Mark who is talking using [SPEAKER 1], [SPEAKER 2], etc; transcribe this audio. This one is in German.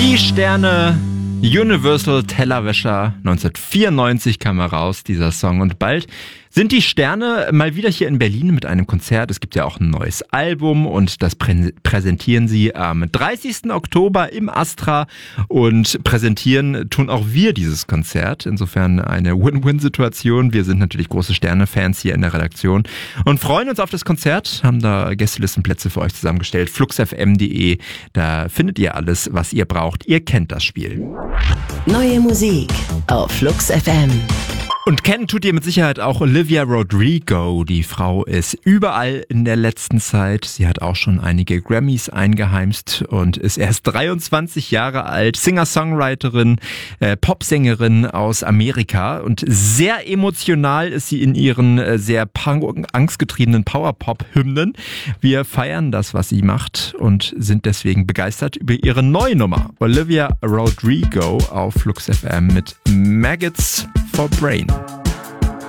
[SPEAKER 1] Die Sterne, Universal Tellerwäscher, 1994 kam er raus, dieser Song. Und bald sind die Sterne mal wieder hier in Berlin mit einem Konzert. Es gibt ja auch ein neues Album und das präsentieren sie am 30. Oktober im Astra. Und präsentieren tun auch wir dieses Konzert. Insofern eine Win-Win-Situation. Wir sind natürlich große Sterne-Fans hier in der Redaktion und freuen uns auf das Konzert. Haben da Gästelistenplätze für euch zusammengestellt. fluxfm.de, da findet ihr alles, was ihr braucht. Ihr kennt das Spiel.
[SPEAKER 2] Neue Musik auf Flux FM.
[SPEAKER 1] Und kennen tut ihr mit Sicherheit auch Olivia Rodrigo. Die Frau ist überall in der letzten Zeit. Sie hat auch schon einige Grammys eingeheimst und ist erst 23 Jahre alt. Singer-Songwriterin, Popsängerin aus Amerika. Und sehr emotional ist sie in ihren sehr angstgetriebenen Power-Pop-Hymnen. Wir feiern das, was sie macht und sind deswegen begeistert über ihre neue Nummer. Olivia Rodrigo auf Flux FM mit Maggots for Brain.